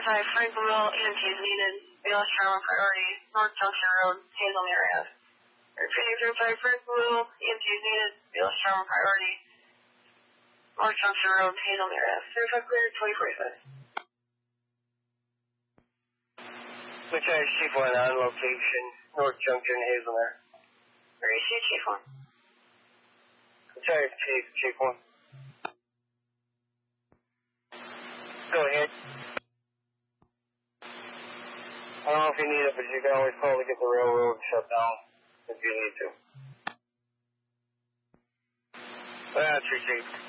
Sorry, Franklin EMT is needed. Bailiff Trauma priority. North Junction Road, Hazelmere Ave. Repeating 05, Franklin EMT is needed. Bailiff Trauma priority. North Junction Road, Hazelmere Ave. 35 clear, 2045. Lieutenant Chief 1 on location, North Junction, Hazelmere. Where you see Chief 1? Lieutenant Chief 1. Go ahead. I don't know if you need it, but you can always call to get the railroad shut down if you need to. That's your chief.